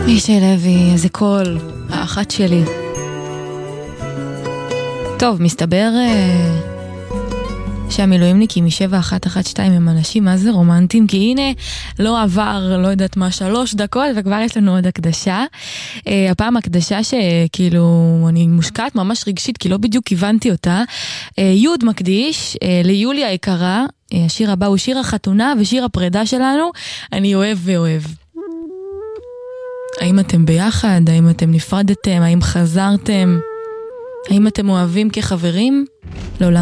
מישל לוי, איזה קול, האחת שלי. טוב, מסתבר שהמילואימניקים מ-7112 הם אנשים מה זה רומנטיים, כי הנה לא עבר, לא יודעת מה, 3 דקות וכבר יש לנו עוד הקדשה. הפעם הקדשה שכאילו אני מושקעת ממש רגשית, כי לא בדיוק הבנתי אותה. יוד מקדיש ליולי היקרה, השיר הבא הוא שיר החתונה ושיר הפרידה שלנו, אני אוהב ואוהב. האם אתם ביחד? האם אתם נפרדתם? האם חזרתם? האם אתם אוהבים כחברים? לעולם